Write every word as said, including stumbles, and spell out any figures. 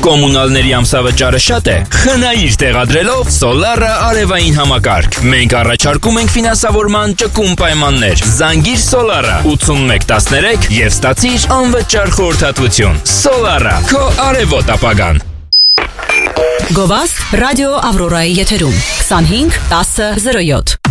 Կոմունալների ամսավճարը շատ է։ Խնայիր տեղադրելով Solar-ը արևային համակարգ։ Մենք առաջարկում ենք ֆինանսավորման ճկուն պայմաններ։ Զանգիր Solar-ը ութսունմեկ տասներեք եւ ստացիր անվճար խորհրդատվություն։ Solar-ը քո արևոտ ապագան։ Գովաստ ռադիո Ավրորայի եթերում քսանհինգ տասը զրո յոթ